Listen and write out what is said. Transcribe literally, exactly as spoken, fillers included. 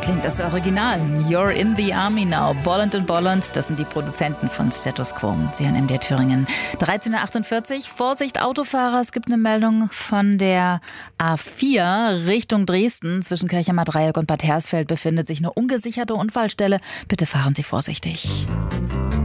klingt das Original. You're in the Army now. Bolland und Bolland, das sind die Produzenten von Status Quo. Sie hören M D R Thüringen. dreizehn Uhr achtundvierzig. Vorsicht, Autofahrer. Es gibt eine Meldung von der A vier Richtung Dresden. Zwischen Kirchheimer Dreieck und Bad Hersfeld befindet sich eine ungesicherte Unfallstelle. Bitte fahren Sie vorsichtig.